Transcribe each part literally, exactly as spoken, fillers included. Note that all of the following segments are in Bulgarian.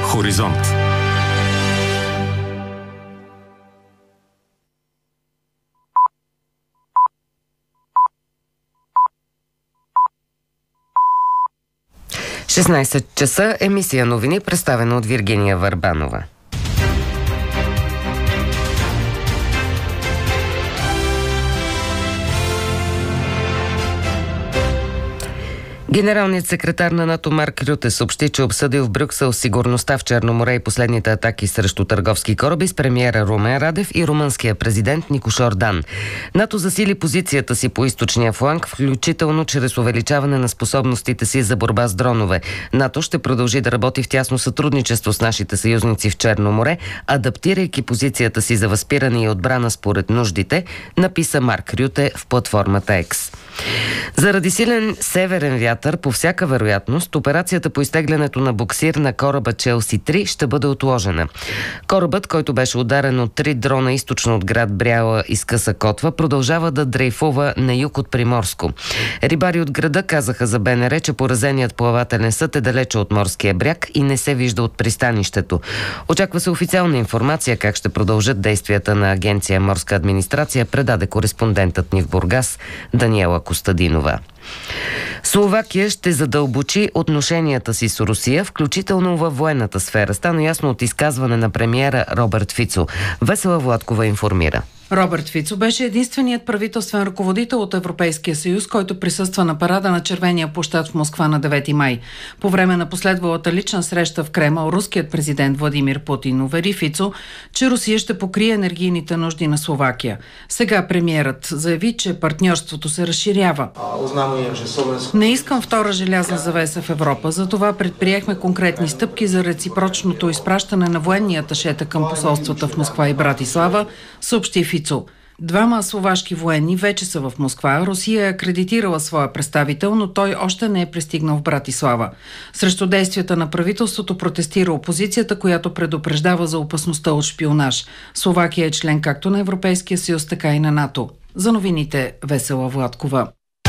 Хоризонт. шестнайсет часа, емисия новини, представена от Виргиния Върбанова. Генералният секретар на НАТО Марк Рюте съобщи, че обсъдил в Брюксел сигурността в Черно море и последните атаки срещу търговски кораби с премиера Румен Радев и румънския президент Никош Ордан. НАТО засили позицията си по източния фланг, включително чрез увеличаване на способностите си за борба с дронове. НАТО ще продължи да работи в тясно сътрудничество с нашите съюзници в Черно море, адаптирайки позицията си за възпиране и отбрана според нуждите, написа Марк Рюте в платформата X. Заради силен северен вятър, по всяка вероятност, операцията по изтеглянето на буксир на кораба Челси три ще бъде отложена. Корабът, който беше ударен от три дрона източно от град Бряла и скъса котва, продължава да дрейфува на юг от Приморско. Рибари от града казаха за Б Н Р, че поразеният плавателен съд е далече от морския бряг и не се вижда от пристанището. Очаква се официална информация как ще продължат действията на Агенция Морска администрация, предаде кореспондентът ни в Бургас Даниела Костадинова. Словакия ще задълбочи отношенията си с Русия, включително във военната сфера. Стана ясно от изказване на премиера Робърт Фицо. Весела Владкова информира. Робърт Фицо беше единственият правителствен ръководител от Европейския съюз, който присъства на парада на Червения площад в Москва на девети май. По време на последвалата лична среща в Кремъл, руският президент Владимир Путин увери Фицо, че Русия ще покрие енергийните нужди на Словакия. Сега премиерът заяви, че партньорството се разширява. Не искам втора желязна завеса в Европа, затова предприехме конкретни стъпки за реципрочното изпращане на военни аташета към посолствата в Москва и Братислава, съобщи Фицо. Двама словашки военни вече са в Москва. Русия е акредитирала своя представител, но той още не е пристигнал в Братислава. Срещу действията на правителството протестира опозицията, която предупреждава за опасността от шпионаж. Словакия е член както на Европейския съюз, така и на НАТО. За новините Весела Владкова.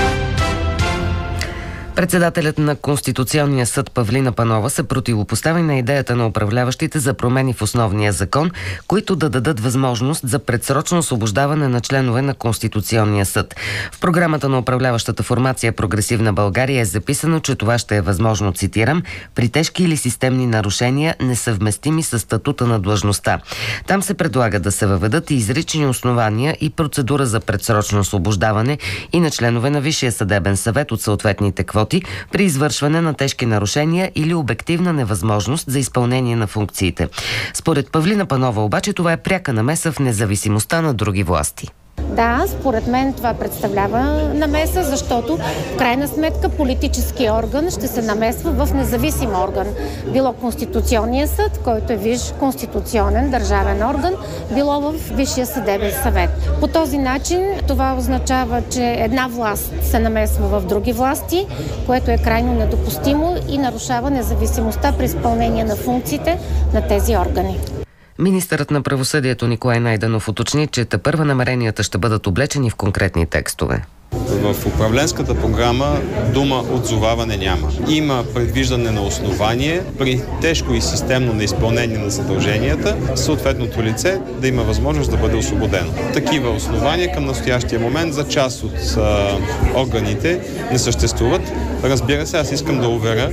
Председателят на Конституционния съд Павлина Панова се противопостави на идеята на управляващите за промени в основния закон, които да дадат възможност за предсрочно освобождаване на членове на Конституционния съд. В програмата на управляващата формация Прогресивна България е записано, че това ще е възможно, цитирам, при тежки или системни нарушения, несъвместими с статута на длъжността. Там се предлага да се въведат и изрични основания и процедура за предсрочно освобождаване и на членове на Висшия съдебен съвет от съответните квоти при извършване на тежки нарушения или обективна невъзможност за изпълнение на функциите. Според Павлина Панова обаче това е пряка намеса в независимостта на други власти. Да, според мен това представлява намеса, защото в крайна сметка политически орган ще се намесва в независим орган. Било Конституционния съд, който е виж конституционен държавен орган, било в Висшия съдебен съвет. По този начин това означава, че една власт се намесва в други власти, което е крайно недопустимо и нарушава независимостта при изпълнение на функциите на тези органи. Министърът на правосъдието Николай Найденов уточни, че тепърва намеренията ще бъдат облечени в конкретни текстове. В управленската програма дума отзоваване няма. Има предвиждане на основание при тежко и системно неизпълнение на задълженията, съответното лице да има възможност да бъде освободено. Такива основания към настоящия момент за част от а, органите не съществуват. Разбира се, аз искам да уверя,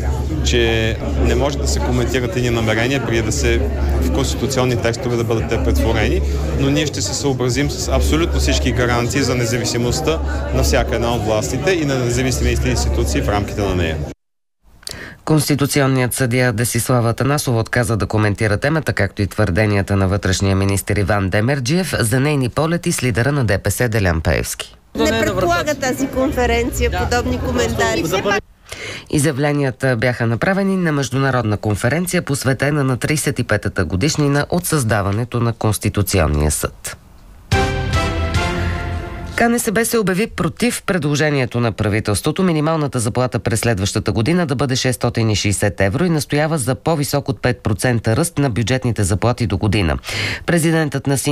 че не може да се коментират едни намерения преди да се в конституционни текстове да бъдат те претворени, но ние ще се съобразим с абсолютно всички гаранции за независимостта на всяка една от властите и на независимите институции в рамките на нея. Конституционният съдия Десислава Атанасова отказа да коментира темата, както и твърденията на вътрешния министър Иван Демерджиев за нейни полети с лидера на Д П С Делян Пеевски. Не предполага тази конференция подобни коментари. Изявленията бяха направени на международна конференция, посветена на тридесет и петата годишнина от създаването на Конституционния съд. К Н С Б се обяви против предложението на правителството минималната заплата през следващата година да бъде шестстотин и шейсет евро и настоява за по-висок от пет процента ръст на бюджетните заплати до година. Президентът на